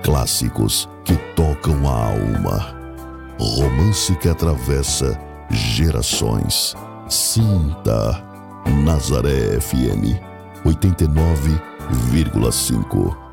Clássicos que tocam a alma. Romance que atravessa gerações. Sinta Nazaré FM 89,5.